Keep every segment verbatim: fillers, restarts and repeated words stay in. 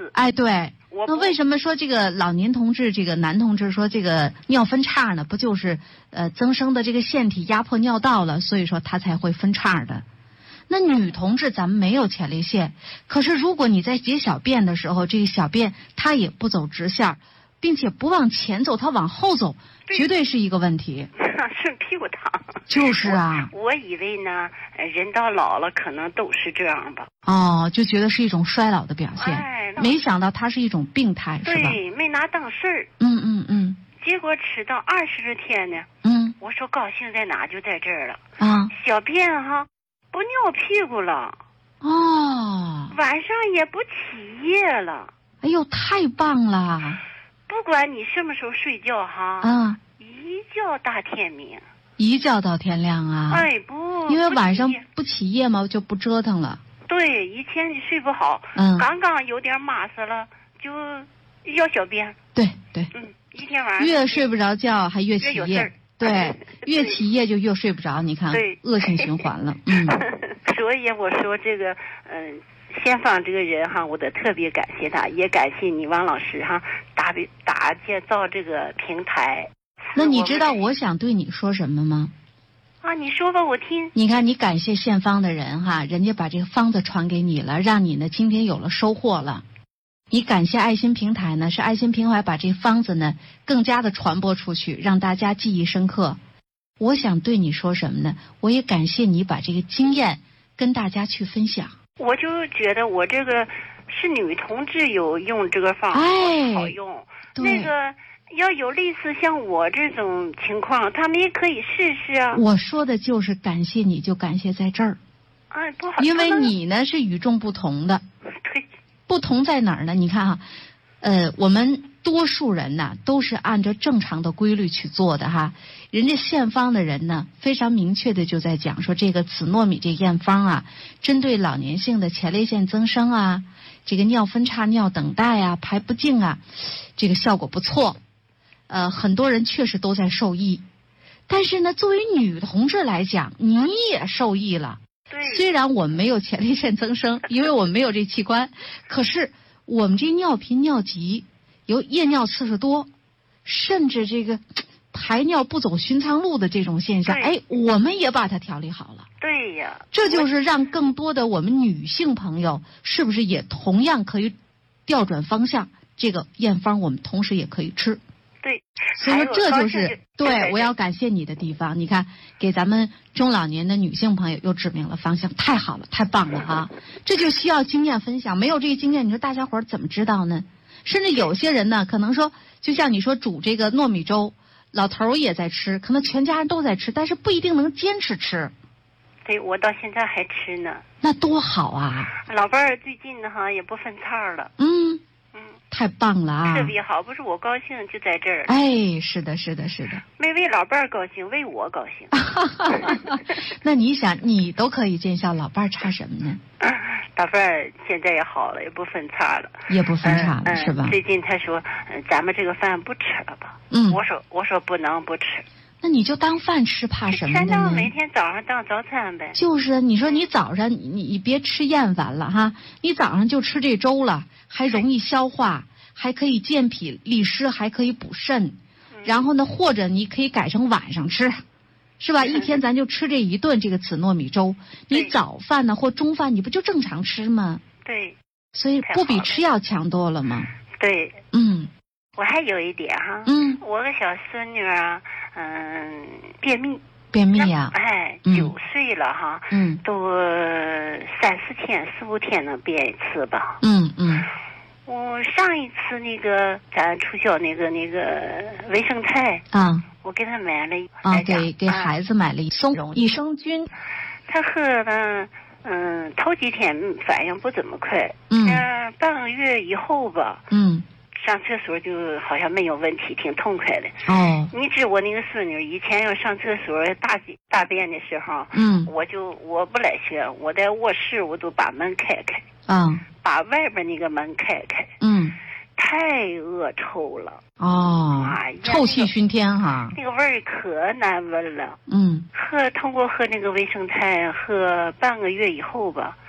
次。 哎，对。那为什么说这个老年同志，这个男同志说这个尿分叉呢？不就是呃增生的这个腺体压迫尿道了，所以说他才会分叉的。那女同志咱们没有前列腺，可是如果你在解小便的时候，这个小便它也不走直线，并且不往前走，它往后走，绝对是一个问题。 顺屁股躺。 就是啊。 我, 我以为呢，人到老了可能都是这样吧。 哦，就觉得是一种衰老的表现。 哎， 没想到它是一种病态，是吧？ 对，没拿当事儿。 嗯嗯嗯。 结果吃到二十多天呢。 嗯。 我说高兴在哪就在这儿了。 啊。 小便哈不尿屁股了。 哦。 晚上也不起夜了。 哎呦，太棒了！ 不管你什么时候睡觉哈。 啊。 一觉大天明。 一觉到天亮啊！ 哎不， 因为晚上不起夜嘛，就不折腾了。 对，以前你睡不好， 嗯， 刚刚有点麻死了，就要小便。 对对， 嗯，一天晚上越睡不着觉还越起夜，对，越起夜就越睡不着，你看， 对， 恶性循环了。嗯， 所以我说这个，嗯、呃，先放这个人哈，我得特别感谢他，也感谢你王老师哈，打打建造这个平台。 那你知道我想对你说什么吗？ 啊，你说吧，我听。 你看，你感谢献方的人哈，人家把这个方子传给你了，让你呢今天有了收获了。你感谢爱心平台呢，是爱心平台把这方子呢更加的传播出去，让大家记忆深刻。我想对你说什么呢？我也感谢你把这个经验跟大家去分享。 我就觉得我这个是女同志有用这个方法， 哎， 好用。那个。要有类似像我这种情况，他们也可以试试啊。 我说的就是感谢你，就感谢在这儿。 哎，不好， 因为你呢是与众不同的。 对。 不同在哪儿呢？你看哈，呃，我们多数人呢都是按照正常的规律去做的哈。人家献方的人呢，非常明确的就在讲说，这个紫糯米这验方啊，针对老年性的前列腺增生啊，这个尿分叉、尿等待啊、排不净啊，这个效果不错。呃，很多人确实都在受益，但是呢，作为女同志来讲，你也受益了。 对。 虽然我们没有前列腺增生，因为我们没有这器官，可是我们这尿频、尿急，有夜尿次数多，甚至这个排尿不走寻常路的这种现象，哎，我们也把它调理好了。 对呀。 这就是让更多的我们女性朋友，是不是也同样可以调转方向？这个验方我们同时也可以吃。 对， 所以说这就是对我要感谢你的地方。你看，给咱们中老年的女性朋友又指明了方向，太好了，太棒了哈！这就需要经验分享，没有这个经验，你说大家伙儿怎么知道呢？甚至有些人呢，可能说，就像你说煮这个糯米粥，老头儿也在吃，可能全家人都在吃，但是不一定能坚持吃。 对，我到现在还吃呢。 那多好啊！ 老伴儿最近呢哈也不分叉了。 嗯。太棒了啊！ 特别好，不是我高兴就在这儿。 哎，是的，是的，是的。 没为老伴儿高兴，为我高兴。 那你想，你都可以见效，老伴儿差什么呢？ 老伴儿现在也好了，也不分叉了， 也不分叉了， 嗯、 是吧？ 最近他说，嗯，咱们这个饭不吃了吧？ 嗯， 我说，我说不能不吃。 那你就当饭吃，怕什么呢？ 每天早上当早餐呗。 就是你说你早上你你别吃厌烦了哈，你早上就吃这粥了，还容易消化，还可以健脾利湿，还可以补肾。嗯、然后呢，或者你可以改成晚上吃，是吧？一天咱就吃这一顿这个紫糯米粥。你早饭呢或中饭，你不就正常吃吗？ 对。 所以不比吃药强多了吗？ 对。 嗯。 我还有一点哈。嗯。我个小孙女啊。嗯，便秘， 便秘呀、啊， 哎，九岁了哈， 嗯， 都三四天、四五天能便一次吧， 嗯嗯。 我上一次那个咱促销那个那个维生肽啊， 我给他买了啊，给给孩子买了一松益生菌， 他喝了，嗯，头几天反应不怎么快， 嗯， 呃，半个月以后吧， 嗯。 上厕所就好像没有问题，挺痛快的。 哦， 你知我那个孙女以前要上厕所大大便的时候， 嗯， 我就我不来学，我在卧室我都把门开开， 嗯， 把外边那个门开开， 嗯， 太恶臭了。 哦，哎，臭气熏天哈， 那个味儿可难闻了。 嗯， 喝通过喝那个维生肽，喝半个月以后吧，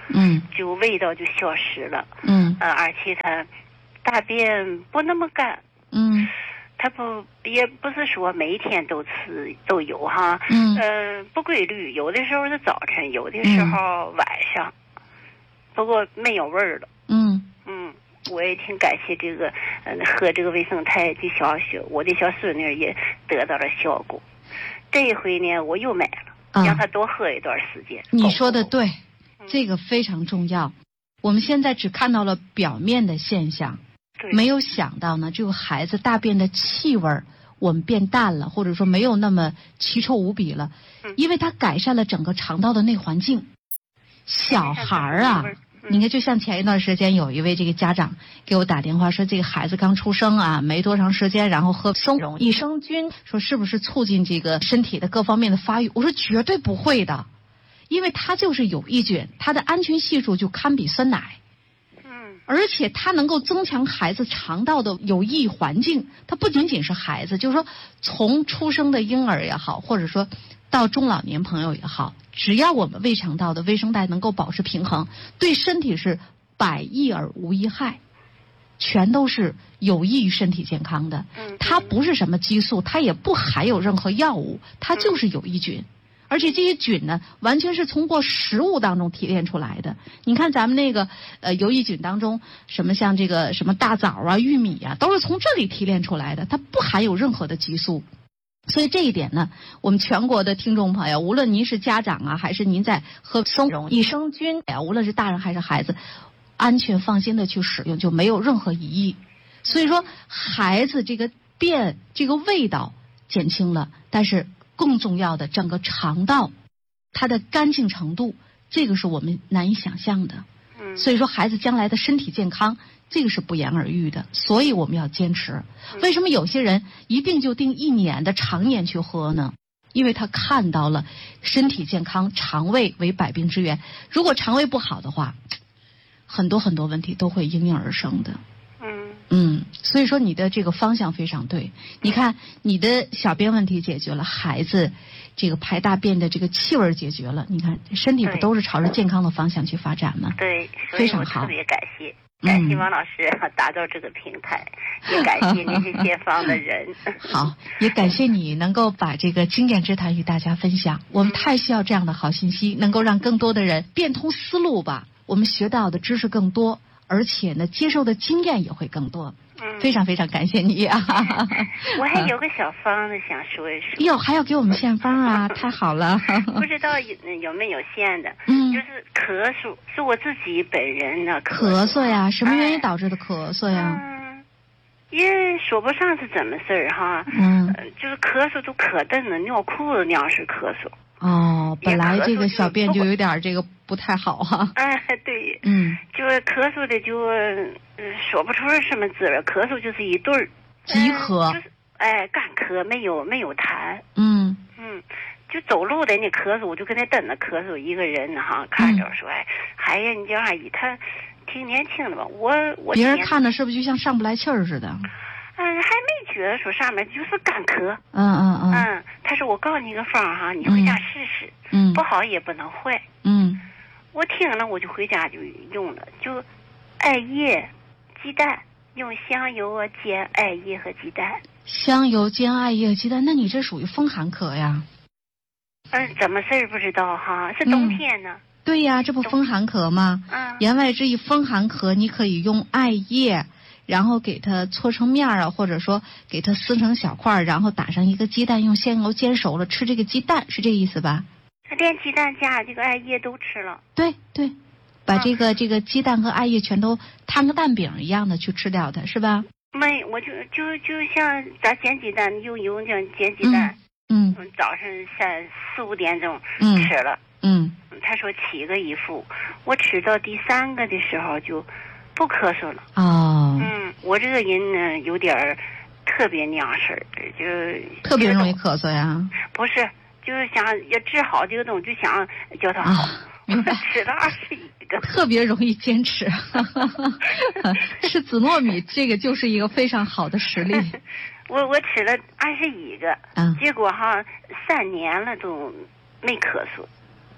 嗯， 就味道就消失了。 嗯， 呃，而且他大便不那么干。 嗯， 他不也不是说每天都吃都有哈。 嗯， 呃，不规律，有的时候是早晨，有的时候晚上。嗯、不过没有味儿了。 嗯嗯。我也挺感谢这个，嗯、呃，喝这个卫生态的小小，我的小孙女也得到了效果。这一回呢，我又买了， 啊、 让她多喝一段时间。 你说的对， 嗯、 这个非常重要。我们现在只看到了表面的现象，没有想到呢，这个孩子大便的气味我们变淡了，或者说没有那么奇臭无比了， 嗯、 因为它改善了整个肠道的内环境。小孩儿啊。你看，就像前一段时间有一位这个家长给我打电话说，这个孩子刚出生啊，没多长时间，然后喝松茸益生菌，说是不是促进这个身体的各方面的发育？我说绝对不会的，因为它就是有益菌，它的安全系数就堪比酸奶。 嗯， 而且它能够增强孩子肠道的有益环境。它不仅仅是孩子，就是说从出生的婴儿也好，或者说到中老年朋友也好，只要我们胃肠道的卫生带能够保持平衡，对身体是百益而无一害，全都是有益于身体健康的。它不是什么激素，它也不含有任何药物，它就是有益菌。而且这些菌呢，完全是通过食物当中提炼出来的。你看咱们那个呃有益菌当中，什么像这个什么大枣啊、玉米啊，都是从这里提炼出来的，它不含有任何的激素。所以这一点呢，我们全国的听众朋友，无论您是家长啊，还是您在喝松茸益生菌呀，无论是大人还是孩子，安全放心的去使用，就没有任何疑义。所以说，孩子这个便这个味道减轻了，但是更重要的，整个肠道它的干净程度，这个是我们难以想象的。所以说，孩子将来的身体健康，这个是不言而喻的，所以我们要坚持。为什么有些人一定就定一年的常年去喝呢？因为他看到了身体健康，肠胃为百病之源。如果肠胃不好的话，很多很多问题都会应运而生的。 嗯嗯，所以说你的这个方向非常对。你看，你的小便问题解决了，孩子这个排大便的这个气味解决了，你看身体不都是朝着健康的方向去发展吗？ 对， 非常好， 特别感谢。感谢王老师打造这个平台，嗯、也感谢那些先方的人。 好，也感谢你能够把这个经验之谈与大家分享。我们太需要这样的好信息，能够让更多的人变通思路吧。我们学到的知识更多，而且呢，接受的经验也会更多。嗯，非常非常感谢你啊！ 我还有个小方子想说一说。 哟，还要给我们献方啊！太好了。 不知道有有没有献的？ 嗯， 就是咳嗽，是我自己本人的咳嗽。咳嗽呀？什么原因导致的咳嗽呀？ 嗯，也说不上是怎么事儿哈。 嗯、 呃，就是咳嗽都咳蹬的，尿裤子那样式咳嗽。 哦，本来这个小便就有点这个不太好哈、啊。 哎，对， 嗯， 就咳嗽的就、呃、说不出是什么滋味，咳嗽就是一对儿， 急咳、 呃，就是哎干咳，没有没有痰。 嗯嗯，就走路的那咳嗽，我就跟他等着咳嗽，一个人哈看着说，哎，哎呀，你这阿姨她挺年轻的吧？我我别人看的是不是就像上不来气儿似的？ 嗯，还没觉得说上面就是干咳。 嗯嗯嗯。 嗯，他说我告诉你个方哈，你回家试试。 嗯。 不好也不能坏。 嗯。 我听了，我就回家就用了，就艾叶、鸡蛋，用香油啊煎艾叶和鸡蛋。 香油煎艾叶鸡蛋，那你这属于风寒咳呀？ 嗯，怎么事儿不知道哈？是冬天呢。嗯、 对呀，这不风寒咳吗？ 嗯。 言外之意，风寒咳你可以用艾叶。然后给它搓成面啊，或者说给它撕成小块，然后打上一个鸡蛋，用香油煎熟了，吃这个鸡蛋，是这意思吧？ 连鸡蛋加这个艾叶都吃了。 对对，把这个、啊、这个鸡蛋和艾叶全都摊个蛋饼一样的去吃掉它，是吧？ 没，我就就就像咱煎鸡蛋用油这样煎鸡蛋。 嗯。 嗯早上三四五点钟吃了。 嗯。 他说七个一副，我吃到第三个的时候就。不咳嗽了哦， 嗯，我这个人呢有点儿特别娘事儿，就特别容易咳嗽呀。 不是，就是想要治好这个东西，就想叫它好。 啊、明白。 吃了二十一个， 特别容易坚持。吃紫糯米，这个就是一个非常好的实例。 我我吃了二十一个， 嗯， 结果哈三年了都没咳嗽。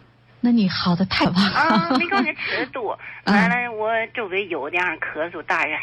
那你好的太棒了啊！没告诉你吃的多，完了我周围有点咳嗽，大人